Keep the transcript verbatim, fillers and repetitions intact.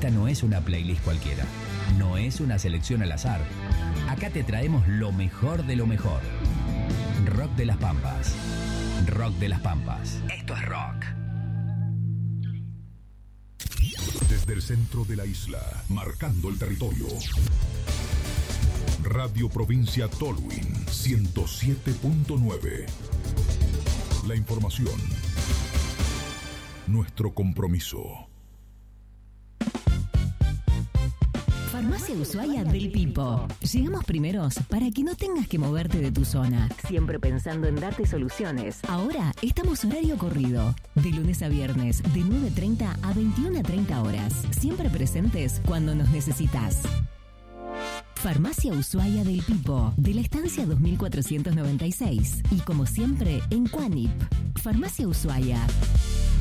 Esta no es una playlist cualquiera, no es una selección al azar. Acá te traemos lo mejor de lo mejor. Rock de las Pampas. Rock de las Pampas. Esto es rock. Desde el centro de la isla, marcando el territorio. Radio Provincia Tolwyn, ciento siete punto nueve. La información, nuestro compromiso. Farmacia Ushuaia del Pipo. Llegamos primeros para que no tengas que moverte de tu zona. Siempre pensando en darte soluciones. Ahora estamos horario corrido. De lunes a viernes, de nueve treinta a veintiuna treinta horas. Siempre presentes cuando nos necesitas. Farmacia Ushuaia del Pipo, de la estancia dos mil cuatrocientos noventa y seis. Y como siempre, en Cuanip. Farmacia Ushuaia.